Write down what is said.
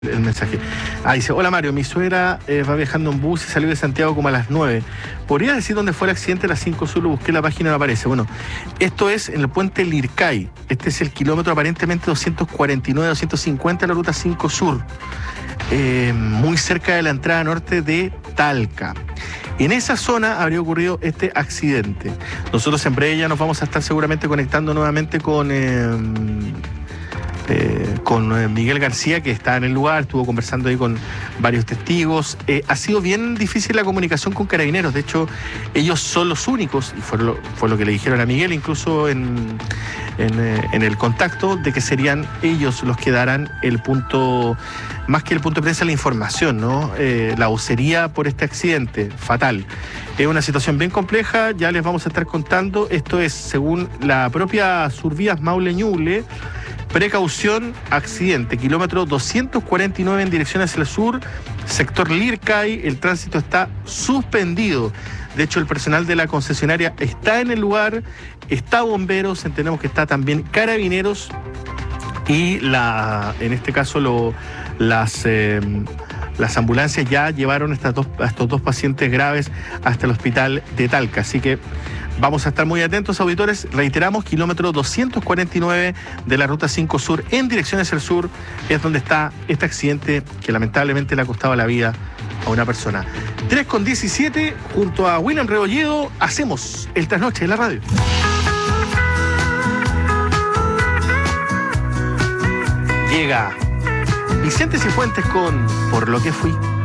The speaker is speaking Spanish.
El mensaje. Dice, hola Mario, mi suegra va viajando en bus y salió de Santiago como a las 9. ¿Podrías decir dónde fue el accidente a las 5 sur? Lo busqué en la página, no aparece. Bueno, esto es en el puente Lircay. Este es el kilómetro aparentemente 249-250 de la ruta 5 sur. Muy cerca de la entrada norte de Talca. En esa zona habría ocurrido este accidente. Nosotros en breve ya nos vamos a estar seguramente conectando nuevamente con Miguel García, que está en el lugar, estuvo conversando ahí con varios testigos. Ha sido bien difícil la comunicación con Carabineros. De hecho, ellos son los únicos, y fue lo que le dijeron a Miguel, incluso en el contacto, de que serían ellos los que darán el punto, más que el punto de prensa, la información, ¿no? La vocería por este accidente fatal. Es una situación bien compleja, ya les vamos a estar contando. Esto es, según la propia Survías Maule Ñuble, precaución, accidente, kilómetro 249 en dirección hacia el sur, sector Lircay, el tránsito está suspendido. De hecho, el personal de la concesionaria está en el lugar, está bomberos, entendemos que está también Carabineros y en este caso las ambulancias ya llevaron a estos dos pacientes graves hasta el hospital de Talca. Así que vamos a estar muy atentos, auditores. Reiteramos, kilómetro 249 de la ruta 5 sur en dirección hacia el sur es donde está este accidente que lamentablemente le ha costado la vida a una persona. 3:17, junto a William Rebolledo, hacemos el trasnoche de la radio. Llega Vicente Cifuentes con Por lo que fui.